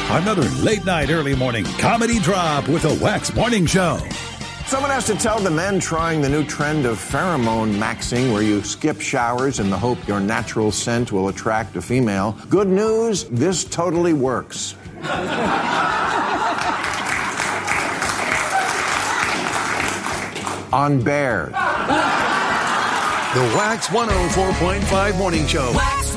Another late night, early morning comedy drop with the Wax Morning Show. Someone has to tell the men trying the new trend of pheromone maxing, where you skip showers in the hope your natural scent will attract a female. Good news, this totally works. On Bear. The Wax 104.5 Morning Show.